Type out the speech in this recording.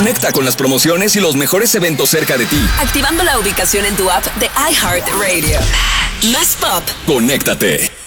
Conecta con las promociones y los mejores eventos cerca de ti. Activando la ubicación en tu app de iHeartRadio. Más pop. Conéctate.